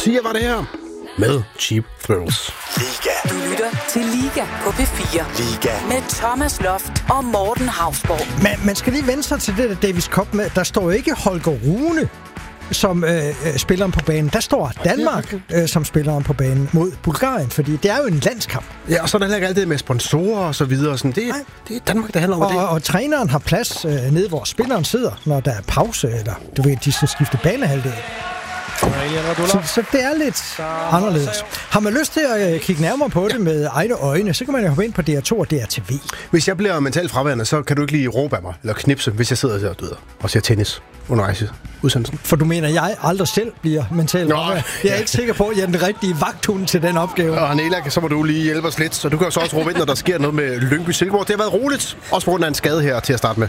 Sia var det her med Cheap Thrills. Liga. Du lytter til Liga på P4. Liga. Med Thomas Loft og Morten Hausborg. Man skal lige vende sig til det der Davis Cup med. Der står jo ikke Holger Rune som spilleren på banen. Der står Danmark som spilleren på banen mod Bulgarien, fordi det er jo en landskamp. Ja, og så er der heller ikke alt det med sponsorer og så videre. Sådan, det er Danmark, der handler om det. Og træneren har plads nede, hvor spilleren sidder, når der er pause, eller du ved, de skal skifte banehalvdel. Så det er lidt anderledes. Har man lyst til at kigge nærmere på det med egne øjne, så kan man jo hoppe ind på DR2 og DRTV. Hvis jeg bliver mentalt fraværende, så kan du ikke lige råbe af mig, eller knipse, hvis jeg sidder der og ser tennis undervejs i udsendelsen. For du mener, jeg aldrig selv bliver mentalt fraværende? Jeg er ikke sikker på, at jeg er den rigtige vagthund til den opgave. Og Nela, så må du lige hjælpe os lidt, så du kan så også råbe ind, når der sker noget med Lyngby-Silkeborg. Det har været roligt, også på grund af en skade her til at starte med.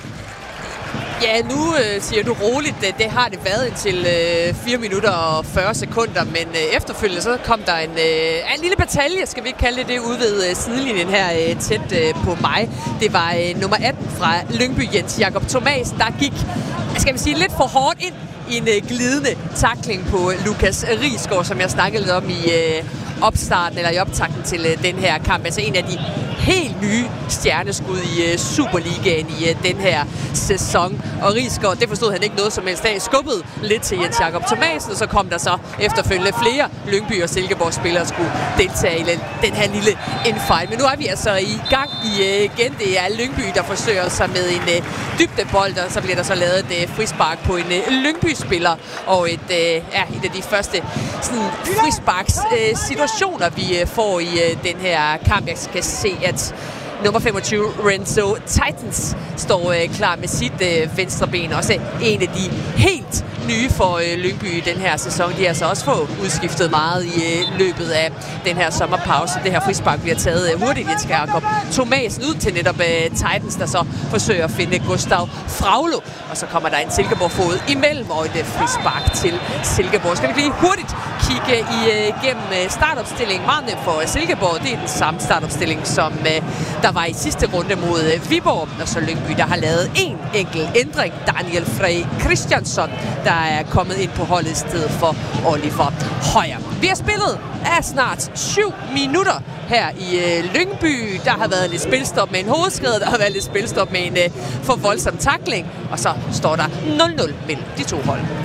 Ja, nu siger du roligt, det har det været indtil 4 minutter og 40 sekunder, men efterfølgende så kom der en lille batalje, skal vi ikke kalde det, ude ved sidelinjen her tæt på mig. Det var nummer 18 fra Lyngby, Jens Jakob Thomasen, der gik, skal vi sige, lidt for hårdt ind i en glidende tackling på Lukas Risgaard, som jeg snakkede lidt om i opstarten eller i optakten til den her kamp. Altså en af de helt nye stjerneskud i Superligaen i den her sæson. Og Risgaard, det forstod han ikke noget som helst af. Skubbede lidt til Jens Jakob Thomasen, og så kom der så efterfølgende flere Lyngby og Silkeborg spillere skulle deltage i den her lille infight. Men nu er vi altså i gang igen. Det er Lyngby, der forsøger sig med en dybdebold, og så bliver der så lavet et frispark på en Lyngby-spiller. Og et af de første frisparks situationer, vi får i den her kamp. Jeg skal se, at nummer 25, Renzo Titans, står klar med sit venstre ben. Også en af de helt nye for Lyngby i den her sæson. De har altså også fået udskiftet meget i løbet af den her sommerpause. Det her frispark bliver taget hurtigt. Jens Jakob Thomasen ud til netop Titans, der så forsøger at finde Gustav Fraglo. Og så kommer der en Silkeborg-fod imellem og et frispark til Silkeborg. Skal vi lige hurtigt kigge igennem startopstillingen. Meget nemt for Silkeborg. Det er den samme startopstilling, som der var i sidste runde mod Viborg. Og så Lyngby, der har lavet en enkelt ændring. Daniel Frey Christiansson, der er kommet ind på holdet i stedet for Oliver Højer. Vi har spillet af snart 7 minutter her i Lyngby. Der har været lidt spilstop med en hovedskade, der har været lidt spilstop med en for voldsom tackling, og så står der 0-0 mellem de to hold.